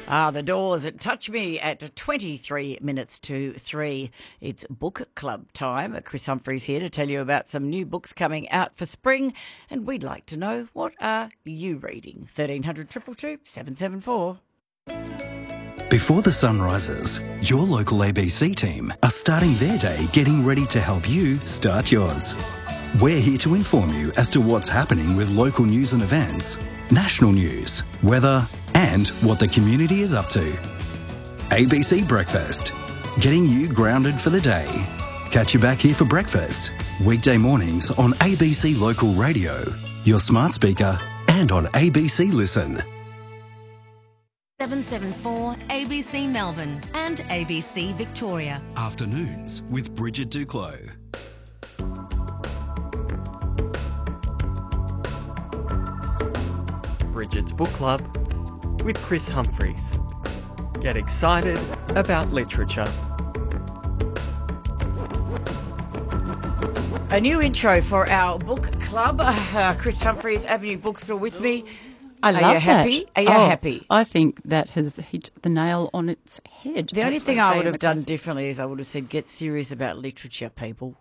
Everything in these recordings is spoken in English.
The Doors at Touch Me at 23 minutes to 3. It's book club time. Chris Humphries here to tell you about some new books coming out for spring, and we'd like to know, what are you reading? 1300 222 774. Before the sun rises, your local ABC team are starting their day getting ready to help you start yours. We're here to inform you as to what's happening with local news and events, national news, weather, and what the community is up to. ABC Breakfast, getting you grounded for the day. Catch you back here for breakfast, weekday mornings on ABC Local Radio, your smart speaker, and on ABC Listen. 774 ABC Melbourne and ABC Victoria. Afternoons with Bridget Duclos. Bridget's Book Club with Chris Humphries. Get excited about literature. A new intro for our book club. Chris Humphries, Avenue Bookstore with me. I love Are you happy? that. Are you happy? I think that has hit the nail on its head. The only That's thing what I say would in have the done classic. differently is I would have said, get serious about literature, people.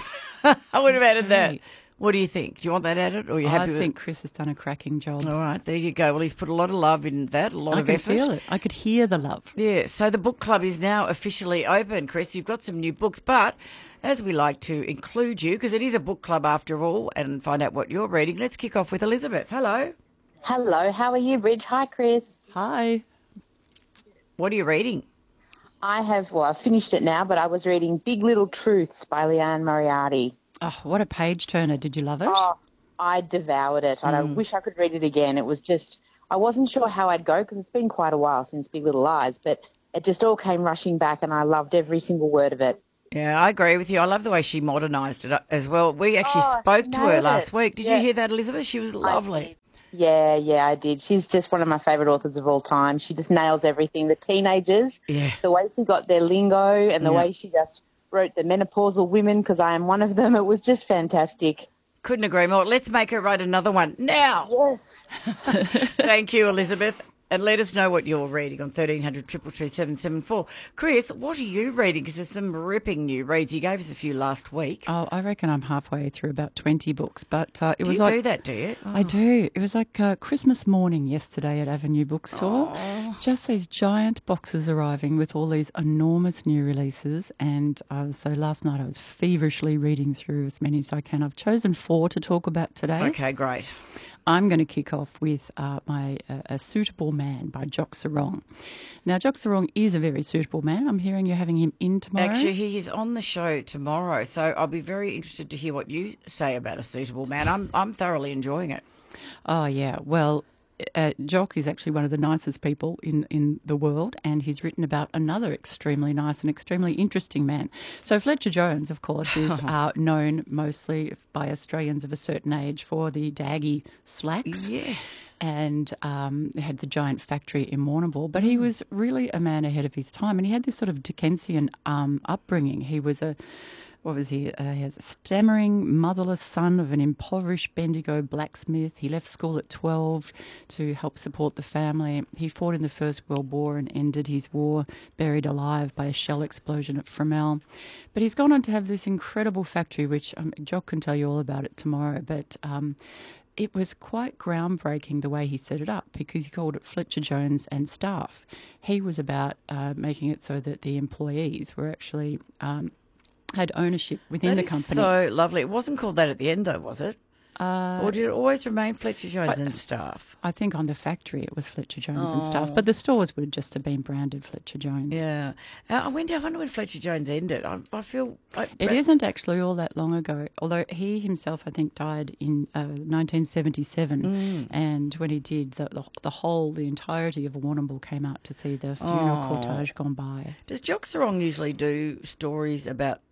I would have added that. Hey. What do you think? Do you want that added, or are you happy I with think Chris has done a cracking job. it? All right, there you go. Well, he's put a lot of love in that, a lot I of could effort. feel it. I could hear the love. Yeah, so the book club is now officially open, Chris. You've got some new books, but as we like to include you, because it is a book club after all, and find out what you're reading, let's kick off with Elizabeth. Hello. Hello, how are you, Bridge? Hi, Chris. Hi. What are you reading? I've finished it now, but I was reading Big Little Truths by Leanne Moriarty. Oh, what a page turner. Did you love it? Oh, I devoured it, and I wish I could read it again. It was just, I wasn't sure how I'd go because it's been quite a while since Big Little Lies, but it just all came rushing back, and I loved every single word of it. Yeah, I agree with you. I love the way she modernised it as well. We actually spoke to her nailed last it. week. Did you hear that, Elizabeth? She was lovely. Yeah, I did. She's just one of my favourite authors of all time. She just nails everything. The teenagers, the way she got their lingo and the way she just wrote the menopausal women, because I am one of them. It was just fantastic. Couldn't agree more. Let's make her write another one now. Yes. Thank you, Elizabeth. And let us know what you're reading on 1300 222 774. Chris, what are you reading? Because there's some ripping new reads. You gave us a few last week. Oh, I reckon I'm halfway through about 20 books, but it was Do you like... do that, do you? I do. It was like Christmas morning yesterday at Avenue Bookstore. Just these giant boxes arriving with all these enormous new releases. And so last night I was feverishly reading through as many as I can. I've chosen 4 to talk about today. Okay, great. I'm going to kick off with A Suitable Man by Jock Sarong. Now, Jock Sarong is a very suitable man. I'm hearing you're having him in tomorrow. Actually, he is on the show tomorrow, so I'll be very interested to hear what you say about A Suitable Man. I'm thoroughly enjoying it. Oh, yeah. Well, Jock is actually one of the nicest people in the world, and he's written about another extremely nice and extremely interesting man. So Fletcher Jones, of course, is known mostly by Australians of a certain age for the Daggy slacks. Yes. And had the giant factory in Warrnambool. But he was really a man ahead of his time, and he had this sort of Dickensian upbringing. He was a stammering, motherless son of an impoverished Bendigo blacksmith. He left school at 12 to help support the family. He fought in the First World War and ended his war buried alive by a shell explosion at Fromelles. But he's gone on to have this incredible factory, which Jock can tell you all about it tomorrow, but it was quite groundbreaking the way he set it up, because he called it Fletcher Jones and Staff. He was about making it so that the employees were actually... had ownership within the company. So lovely. It wasn't called that at the end, though, was it? Or did it always remain Fletcher Jones and Staff? I think on the factory it was Fletcher Jones and Staff, but the stores would just have been branded Fletcher Jones. Yeah. I wonder when Fletcher Jones ended. I feel... It isn't actually all that long ago, although he himself, I think, died in 1977, and when he did, the entirety of Warrnambool came out to see the funeral cortege gone by. Does Jock Sarong usually do stories about...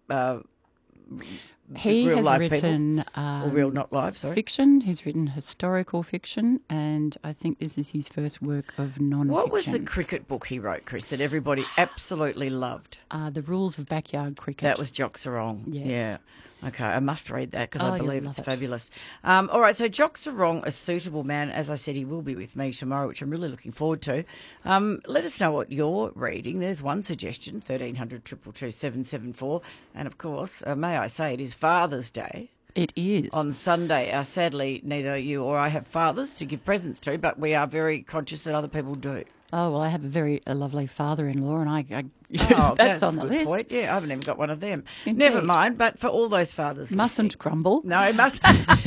He real has life written or real not live, sorry. Fiction. He's written historical fiction, and I think this is his first work of non-fiction. What was the cricket book he wrote, Chris, that everybody absolutely loved? The Rules of Backyard Cricket. That was Jock Sarong. Yes. Yeah. Okay, I must read that because I you'll believe love it's it. fabulous. All right, so Jock Sarong, A Suitable Man. As I said, he will be with me tomorrow, which I'm really looking forward to. Let us know what you're reading. There's one suggestion, 1300 222 774. And, of course, may I say, it is Father's Day. It is. On Sunday. Sadly, neither you or I have fathers to give presents to, but we are very conscious that other people do. Oh, well, I have a lovely father-in-law, and I that's on a the good list. point. Yeah, I haven't even got one of them. Indeed. Never mind, but for all those fathers Mustn't listening- grumble. No, must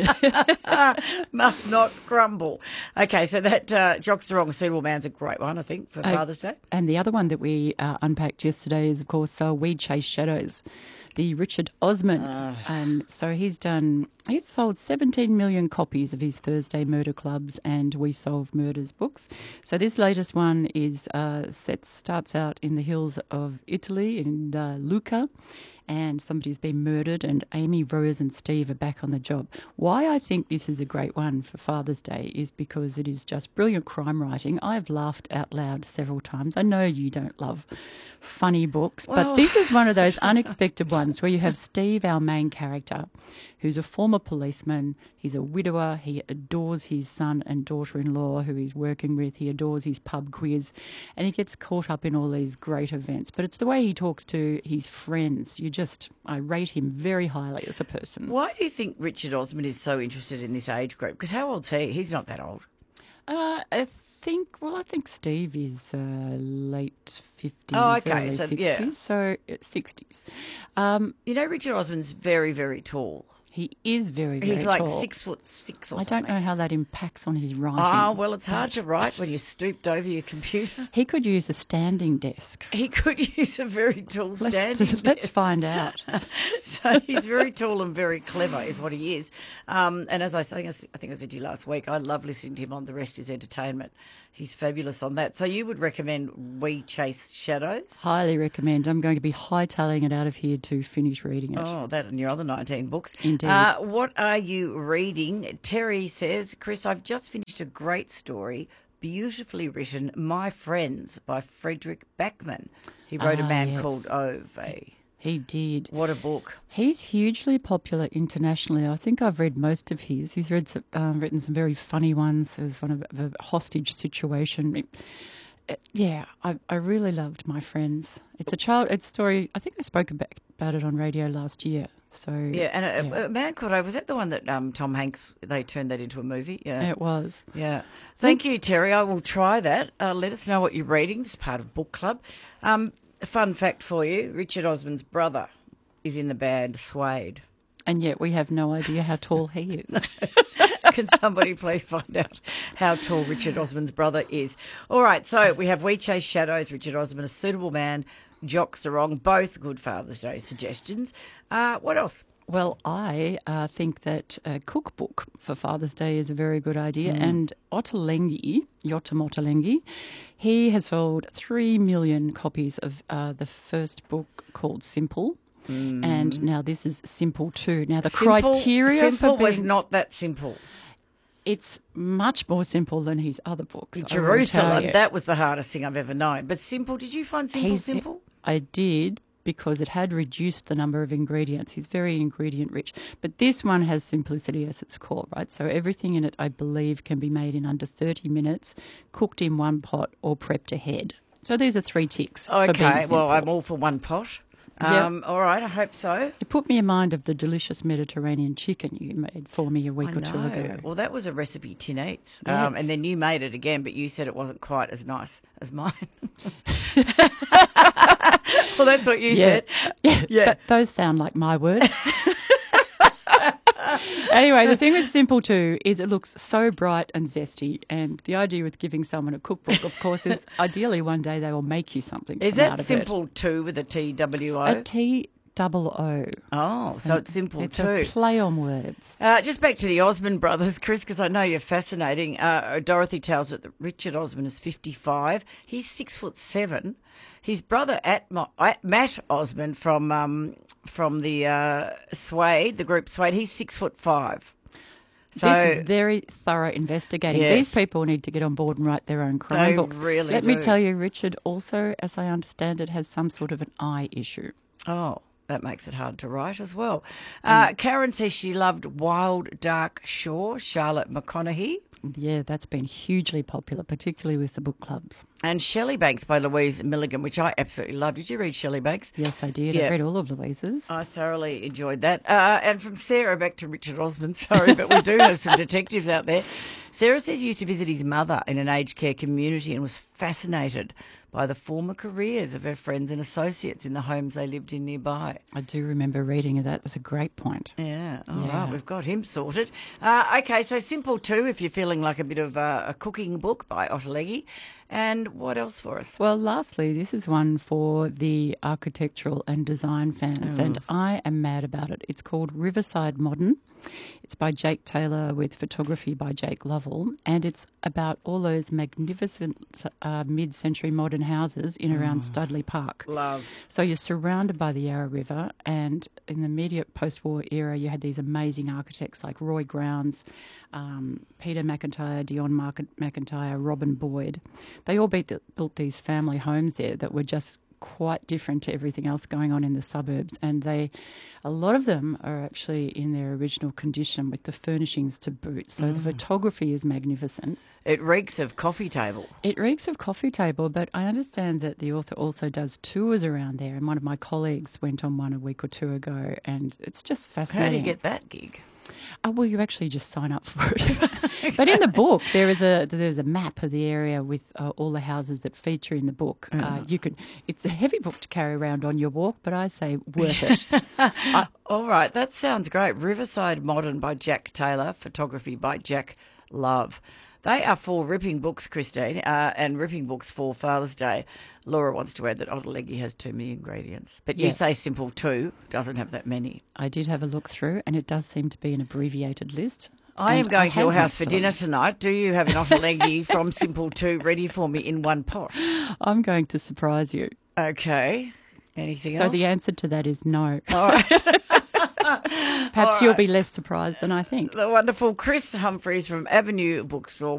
must not grumble. Okay, so that Jock Sarong, A Suitable Man's a great one, I think, for Father's Day. And the other one that we unpacked yesterday is, of course, We Chase Shadows, the Richard Osman. And so he's sold 17 million copies of his Thursday Murder Clubs and We Solve Murders books. So this latest one is starts out in the hills of Italy, in Lucca, and somebody's been murdered, and Amy, Rose and Steve are back on the job. Why I think this is a great one for Father's Day is because it is just brilliant crime writing. I've laughed out loud several times. I know you don't love funny books, but this is one of those unexpected ones where you have Steve, our main character, who's a former policeman. He's a widower. He adores his son and daughter-in-law who he's working with. He adores his pub quiz, and he gets caught up in all these great events. But it's the way he talks to his friends. I rate him very highly as a person. Why do you think Richard Osman is so interested in this age group? Because how old's he? He's not that old. I think Steve is late 50s, Oh, okay. early So, 60s, yeah. so 60s. You know, Richard Osman's very, very tall. He is very, very He's like tall. 6'6" or I something. don't know how that impacts on his writing. Oh, well, it's hard to write when you're stooped over your computer. He could use a standing desk. He could use a very tall standing Let's desk. find out. So he's very tall and very clever is what he is. And as I think I said to you last week, I love listening to him on The Rest is Entertainment. He's fabulous on that. So you would recommend We Chase Shadows? Highly recommend. I'm going to be hightailing it out of here to finish reading it. Oh, that and your other 19 books. Indeed. What are you reading? Terry says, Chris, I've just finished a great story, beautifully written, My Friends by Frederick Backman. He wrote a man yes. called Ove. He did. What a book. He's hugely popular internationally. I think I've read most of his. He's written some very funny ones. There's one of a hostage situation. I really loved My Friends. It's a story. I think I spoke about it on radio last year. So Yeah, and a man called Ove, was that the one that Tom Hanks, they turned that into a movie? Yeah. it was. Yeah. Thank you, Terry. I will try that. Let us know what you're reading. This is part of Book Club. A fun fact for you, Richard Osman's brother is in the band Suede. And yet we have no idea how tall he is. Can somebody please find out how tall Richard Osman's brother is? All right, so we have We Chase Shadows, Richard Osman, A Suitable Man, Jock Sarong, both good Father's Day suggestions. What else? Well, I think that a cookbook for Father's Day is a very good idea. And Yotam Ottolenghi, he has sold 3 million copies of the first book called Simple. And now this is Simple too. Now the criteria Simple for being, was not that simple. it's much more simple than his other books. I will tell Jerusalem, you. that was the hardest thing I've ever known. But Simple, did you find Simple? I did, because it had reduced the number of ingredients. He's very ingredient rich. But this one has simplicity as its core, right? So everything in it, I believe, can be made in under 30 minutes, cooked in one pot or prepped ahead. So these are 3 ticks for being Okay, simple. well, I'm all for one pot. Yep. All right, I hope so. It put me in mind of the delicious Mediterranean chicken you made for me a week or two ago. Well, that was a recipe Tin Eats. Yes. And then you made it again, but you said it wasn't quite as nice as mine. Well, that's what you said. Yeah. Those sound like my words. Anyway, the thing with Simple too is it looks so bright and zesty, and the idea with giving someone a cookbook, of course, is ideally one day they will make you something. Is from out that of Simple too with a TWO? it. A T-double-O. Oh, so it's Simple It's too. a play on words. Just back to the Osmond brothers, Chris, because I know you're fascinating. Dorothy tells it that Richard Osman is 55. He's 6'7". His brother Matt Osman from the Suede, the group Suede, he's 6'5". So, This is very thorough investigating. Yes. These people need to get on board and write their own crime They books. really Let me do. tell you, Richard also, as I understand it, has some sort of an eye issue. Oh, That makes it hard to write as well. Karen says she loved Wild Dark Shore, Charlotte McConaughey. Yeah, that's been hugely popular, particularly with the book clubs. And Shelley Banks by Louise Milligan, which I absolutely loved. Did you read Shelley Banks? Yes, I did. Yeah. I read all of Louise's. I thoroughly enjoyed that. And from Sarah back to Richard Osman, sorry, but we do have some detectives out there. Sarah says he used to visit his mother in an aged care community and was fascinated by the former careers of her friends and associates in the homes they lived in nearby. I do remember reading that. That's a great point. Yeah, all right, we've got him sorted. Okay, so Simple 2, if you're feeling like a bit of a cooking book by Ottolenghi. And what else for us? Well, lastly, this is one for the architectural and design fans, and I am mad about it. It's called Riverside Modern. It's by Jake Taylor with photography by Jake Lovell, and it's about all those magnificent mid-century modern houses in around Studley Park. Love. So you're surrounded by the Yarra River, and in the immediate post-war era, you had these amazing architects like Roy Grounds, Peter McIntyre, Dion McIntyre, Robin Boyd. They all built these family homes there that were just quite different to everything else going on in the suburbs, and a lot of them are actually in their original condition with the furnishings to boot. So the photography is magnificent. It reeks of coffee table. It reeks of coffee table, but I understand that the author also does tours around there, and one of my colleagues went on one a week or two ago, and it's just fascinating. How do you get that gig? Well, you actually just sign up for it. But in the book, there's a map of the area with all the houses that feature in the book. It's a heavy book to carry around on your walk, but I say worth it. All right, that sounds great. Riverside Modern by Jack Taylor, photography by Jack Love. They are 4 ripping books, Christine, and ripping books for Father's Day. Laura wants to add that Ottolenghi has too many ingredients. But you say Simple 2 doesn't have that many. I did have a look through, and it does seem to be an abbreviated list. I am going to your house for dinner tonight. Do you have an Ottolenghi from Simple 2 ready for me in one pot? I'm going to surprise you. Okay. Anything else? So the answer to that is no. All right. Perhaps you'll be less surprised than I think. The wonderful Chris Humphreys from Avenue Bookstore.